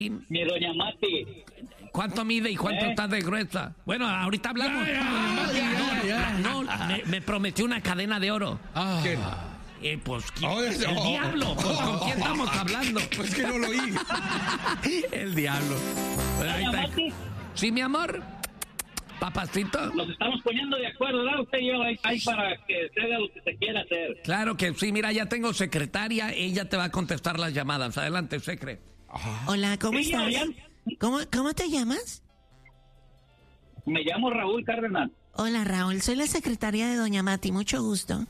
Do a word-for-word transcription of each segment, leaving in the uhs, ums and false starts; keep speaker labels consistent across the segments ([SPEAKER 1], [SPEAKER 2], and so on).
[SPEAKER 1] Mi doña Mati.
[SPEAKER 2] ¿Cuánto mide y cuánto
[SPEAKER 1] ¿Eh?
[SPEAKER 2] está de gruesa? Bueno, ahorita hablamos.
[SPEAKER 3] Ya, ya, ya, ya.
[SPEAKER 2] No, no, me, me prometió una cadena de oro.
[SPEAKER 3] Ah.
[SPEAKER 4] ¿Quién?
[SPEAKER 2] Eh, pues, ¿quién?
[SPEAKER 4] Oh,
[SPEAKER 2] El
[SPEAKER 4] oh,
[SPEAKER 2] diablo. Pues, ¿con quién estamos hablando?
[SPEAKER 4] Pues que no lo oí.
[SPEAKER 2] El diablo. Bueno, ahí
[SPEAKER 1] Doña
[SPEAKER 2] está.
[SPEAKER 1] Mati,
[SPEAKER 2] Sí, mi amor. Papacito.
[SPEAKER 1] nos estamos poniendo de acuerdo, ¿verdad? Usted y yo ahí, ahí para que se haga lo que se quiera hacer.
[SPEAKER 2] Claro que sí, mira, ya tengo secretaria, ella te va a contestar las llamadas. Adelante, secre.
[SPEAKER 5] Hola, ¿cómo
[SPEAKER 1] Sí,
[SPEAKER 5] estás?
[SPEAKER 1] oigan.
[SPEAKER 5] ¿Cómo, ¿Cómo te llamas?
[SPEAKER 1] Me llamo Raúl Cárdenas.
[SPEAKER 5] Hola, Raúl, soy la secretaria de Doña Mati, mucho gusto.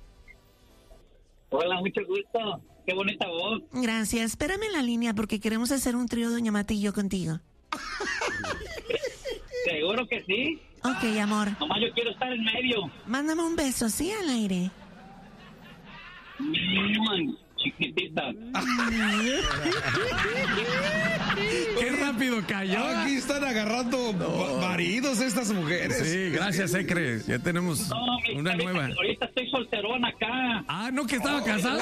[SPEAKER 1] Hola, mucho gusto. Qué bonita voz.
[SPEAKER 5] Gracias, espérame en la línea porque queremos hacer un trío Doña Mati y yo contigo.
[SPEAKER 1] Seguro que sí.
[SPEAKER 5] Ok, amor,
[SPEAKER 1] Nomás yo quiero estar en medio.
[SPEAKER 5] mándame un beso, ¿sí? Al aire.
[SPEAKER 1] Mm, chiquitita.
[SPEAKER 2] Qué rápido cayó.
[SPEAKER 4] Aquí están agarrando ma- maridos estas mujeres.
[SPEAKER 2] Sí, gracias, secre. Ya tenemos
[SPEAKER 1] No, mi-
[SPEAKER 2] una
[SPEAKER 1] ahorita,
[SPEAKER 2] nueva.
[SPEAKER 1] ahorita estoy solterón acá.
[SPEAKER 2] Ah, ¿no que estaba casado?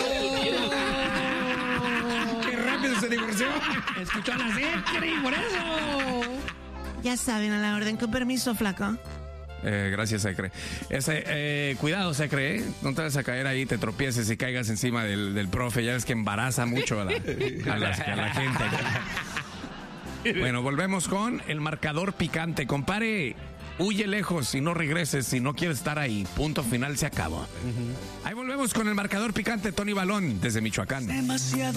[SPEAKER 4] Qué rápido se divorció.
[SPEAKER 2] Escuchó a la secre y por eso.
[SPEAKER 5] Ya saben, a la orden, con permiso, flaco.
[SPEAKER 2] Eh, gracias, Secre. Ese, eh, cuidado, Secre, ¿eh? No te vas a caer ahí, te tropieces y caigas encima del, del profe. Ya ves que embaraza mucho a la, a la, a la gente. Bueno, volvemos con el marcador picante. Compare, huye lejos y no regreses si no quieres estar ahí. Punto final, se acabó. Ahí volvemos con el marcador picante, Tony Balón, desde Michoacán.